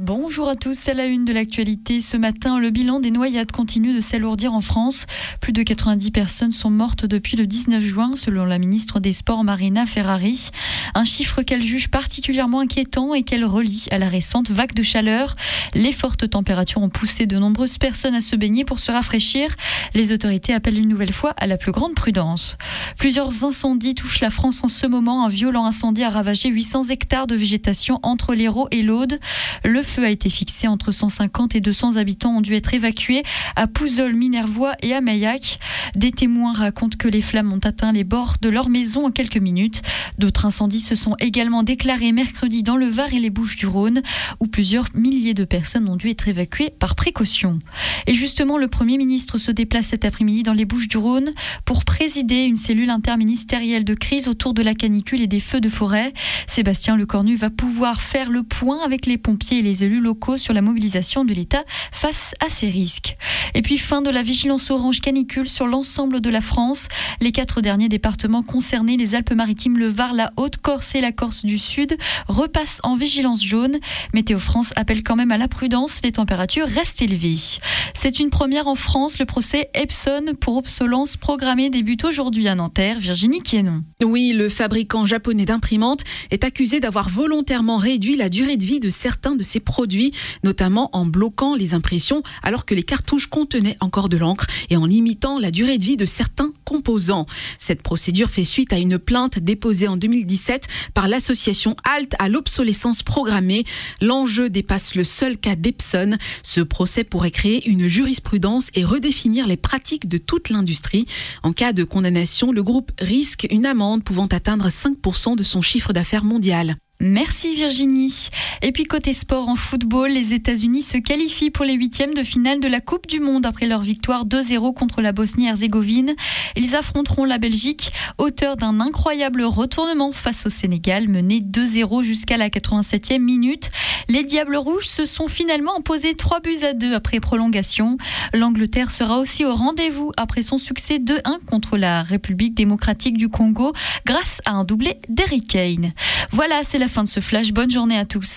Bonjour à tous, à la une de l'actualité. Ce matin, le bilan des noyades continue de s'alourdir en France. Plus de 90 personnes sont mortes depuis le 19 juin, selon la ministre des Sports Marina Ferrari. Un chiffre qu'elle juge particulièrement inquiétant et qu'elle relie à la récente vague de chaleur. Les fortes températures ont poussé de nombreuses personnes à se baigner pour se rafraîchir. Les autorités appellent une nouvelle fois à la plus grande prudence. Plusieurs incendies touchent la France en ce moment. Un violent incendie a ravagé 800 hectares de végétation entre l'Hérault et l'Aude. Le feu a été fixé entre 150 et 200 habitants ont dû être évacués à Pouzol, Minervois et à Maillac. Des témoins racontent que les flammes ont atteint les bords de leur maison en quelques minutes. D'autres incendies se sont également déclarés mercredi dans le Var et les Bouches-du-Rhône, où plusieurs milliers de personnes ont dû être évacuées par précaution. Et justement, le Premier ministre se déplace cet après-midi dans les Bouches-du-Rhône pour présider une cellule interministérielle de crise autour de la canicule et des feux de forêt. Sébastien Lecornu va pouvoir faire le point avec les pompiers et les élus locaux sur la mobilisation de l'État face à ces risques. Et puis fin de la vigilance orange canicule sur l'ensemble de la France. Les 4 derniers départements concernés, les Alpes-Maritimes, le Var, la Haute-Corse et la Corse du Sud, repassent en vigilance jaune. Météo France appelle quand même à la prudence, les températures restent élevées. C'est une première en France, le procès Epson pour obsolescence programmée débute aujourd'hui à Nanterre. Virginie Quienon. Oui, le fabricant japonais d'imprimantes est accusé d'avoir volontairement réduit la durée de vie de certains de ses produits, notamment en bloquant les impressions alors que les cartouches contenaient encore de l'encre et en limitant la durée de vie de certains composants. Cette procédure fait suite à une plainte déposée en 2017 par l'association Halte à l'obsolescence programmée. L'enjeu dépasse le seul cas d'Epson. Ce procès pourrait créer une jurisprudence et redéfinir les pratiques de toute l'industrie. En cas de condamnation, le groupe risque une amende pouvant atteindre 5% de son chiffre d'affaires mondial. Merci Virginie. Et puis côté sport en football, les États-Unis se qualifient pour les 8e de finale de la Coupe du Monde après leur victoire 2-0 contre la Bosnie-Herzégovine. Ils affronteront la Belgique, auteur d'un incroyable retournement face au Sénégal, mené 2-0 jusqu'à la 87e minute. Les Diables Rouges se sont finalement imposés 3-2 après prolongation. L'Angleterre sera aussi au rendez-vous après son succès 2-1 contre la République démocratique du Congo grâce à un doublé d'Harry Kane. Voilà, c'est la fin de ce flash. Bonne journée à tous.